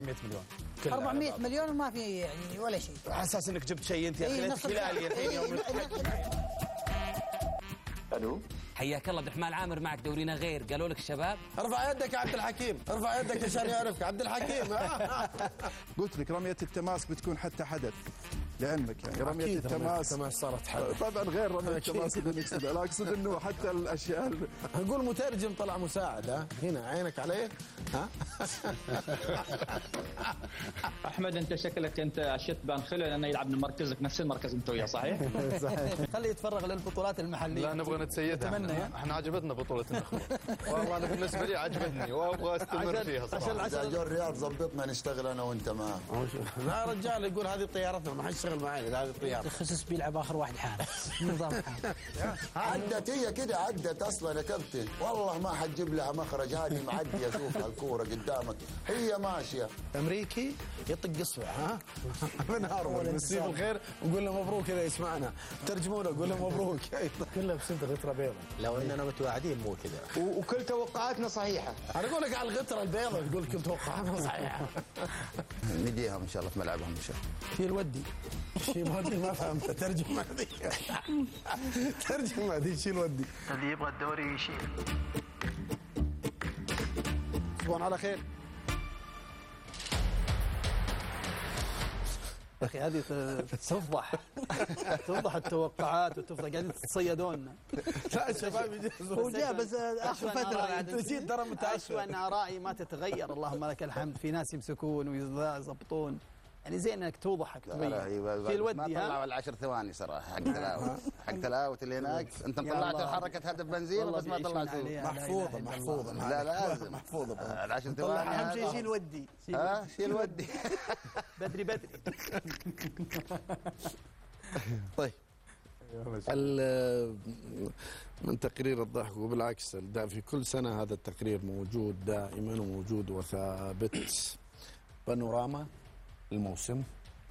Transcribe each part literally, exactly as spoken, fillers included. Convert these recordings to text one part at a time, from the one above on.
مئة مليون أربعمئة مليون ما في يعني ولا شيء. على اساس انك جبت شيء انت يا اخي إيه خلالي الحين يوم الو حياك الله. عبد الرحمن عامر معك دورينا غير، قالوا لك الشباب ارفع يدك يا عبد الحكيم، ارفع يدك عشان يعرفك عبد الحكيم. قلت لك رمية التماس بتكون حتى حدث لعلمك، يعني رمية التماس التماس صارت حدث. طبعا غير رمية التماس اللي نقصدها، لا اقصد انه حتى الاشياء نقول مترجم طلع مساعد. ها هنا عينك عليه. ها احمد انت شكلك انت عشت بان خلل لانه يلعب من مركزك نفس المركز انت وياه، صحيح؟ صحيح. خليه يتفرغ للبطولات المحليه. لا نبغى نتسيدها. اتمنى احنا عجبتنا بطولة النخبة. والله انا بالنسبة لي عجبتني وابغى استمر فيها صراحة. اذا جو الرياض ظبطنا نشتغل انا وانت معاه. لا رجال يقول هذه طيارتنا ما حيشتغل معي، هذه الطيارة. خصص بيلعب اخر واحد حارس. نظام حارس. عدت هي كده عدت اصلا يا كابتن، والله ما حتجيب لها مخرج، هذه معديه اشوفها الكوره قدامك هي ماشيه. امريكي يطق اصبع. ها من هارفرد نسيب الخير ونقول له مبروك اذا يسمعنا، ترجموا له قول له مبروك. كله بسنت غتره بيضاء. لو اننا متواعدين مو كذا. وكل توقعاتنا صحيحه. انا اقول لك على الغتره البيضاء تقول كل توقعاتنا صحيحه. نديهم ان شاء الله في ملعبهم ان شاء الله. في الودي شيل ودي ما فهمت. ترجم هذه ترجم هذه شيل ودي. اللي يبغى الدوري يشيل. تصبحون على خير. يا اخي هذه تفضح تفضح التوقعات وتفضح قاعدين تتصيدون. لا الشباب يجهزون. هو جاء بس اخر فتره انت نسيت ترى متاخر. اشوى ان ارائي ما تتغير، اللهم لك الحمد. في ناس يمسكون ويضبطون، يعني زين انك توضحك تبين. في الودي ما طلعوا العشر ثواني صراحه حق تلاوت حق تلاوت اللي هناك. انت طلعت حركه هدف بنزين بس ما طلعتوا. محفوظه محفوظه. لا لازم محفوظه. العشر ثواني اهم شيء شيل ودي. ها شيل ودي. بدري بدري. طيب من تقرير الضحك، وبالعكس في كل سنة هذا التقرير موجود دائما وموجود وثابت. بانوراما الموسم.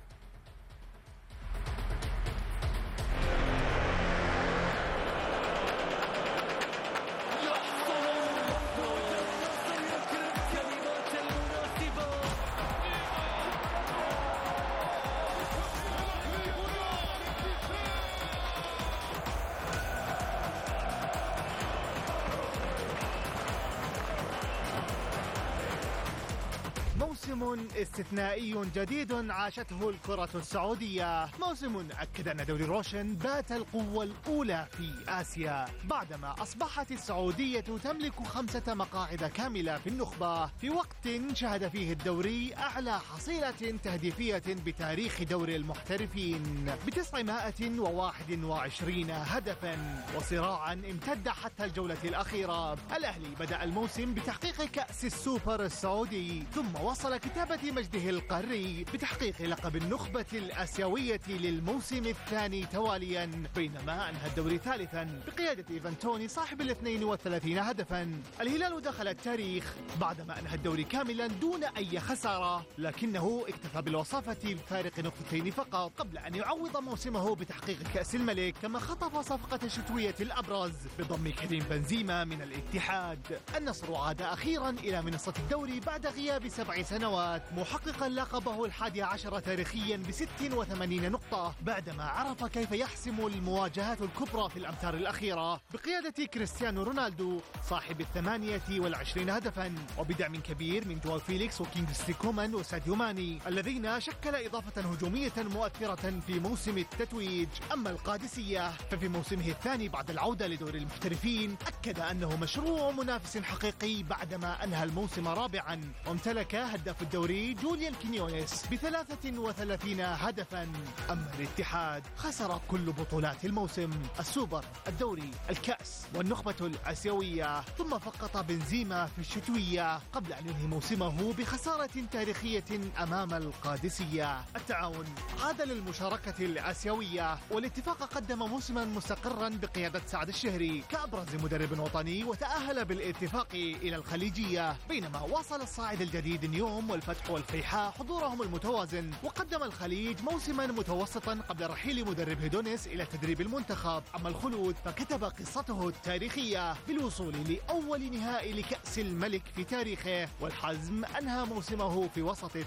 موسم استثنائي جديد عاشته الكرة السعودية، موسم أكد أن دوري روشن بات القوة الأولى في آسيا بعدما أصبحت السعودية تملك خمسة مقاعد كاملة في النخبة في وقت شهد فيه الدوري أعلى حصيلة تهديفية بتاريخ دوري المحترفين بتسعمائة وواحد وعشرين هدفا، وصراعا امتد حتى الجولة الأخيرة. الأهلي بدأ الموسم بتحقيق كأس السوبر السعودي، ثم وصل كتابة مجده القاري بتحقيق لقب النخبة الآسيوية للموسم الثاني تواليا، بينما أنهى الدوري ثالثا بقيادة إيفانتوني صاحب الاثنين وثلاثين هدفا. الهلال دخل التاريخ بعدما أنهى الدوري كاملا دون أي خسارة، لكنه اكتفى بالوصافة بفارق نقطتين فقط قبل أن يعوض موسمه بتحقيق كأس الملك، كما خطف صفقة الشتوية الأبرز بضم كريم بنزيما من الاتحاد. النصر عاد أخيرا إلى منصة الدوري بعد غياب سبع سنوات، محققا لقبه الحادي عشر تاريخيا بست وثمانين نقطة بعدما عرف كيف يحسم المواجهات الكبرى في الأمتار الأخيرة بقيادة كريستيانو رونالدو صاحب الثمانية والعشرين هدفا، وبدعم كبير من جواو فيليكس وكينغسلي كومان وساديو ماني الذين شكل إضافة هجومية مؤثرة في موسم التتويج. أما القادسية ففي موسمه الثاني بعد العودة لدور المحترفين أكد أنه مشروع منافس حقيقي بعدما أنهى الموسم رابعا، وامتلك هداف الدوري جوليان كينيونيس بثلاثة وثلاثين هدفا. أما الاتحاد خسر كل بطولات الموسم، السوبر، الدوري، الكأس والنخبة الآسيوية، ثم فقط بنزيما في الشتوية قبل أن ينهي موسمه بخسارة تاريخية أمام القادسية. التعاون عاد للمشاركة الآسيوية، والاتفاق قدم موسما مستقرا بقيادة سعد الشهري كأبرز مدرب وطني، وتأهل بالاتفاق إلى الخليجية، بينما واصل الصاعد الجديد نيوم والفتح والفيحاء حضورهم المتوازن، وقدم الخليج موسما متوسطا قبل رحيل مدرب هيدونيس إلى تدريب المنتخب. أما الخلود فكتب قصته التاريخية بالوصول لأول نهائي لكأس الملك في تاريخه، والحزم أنهى موسمه في وسط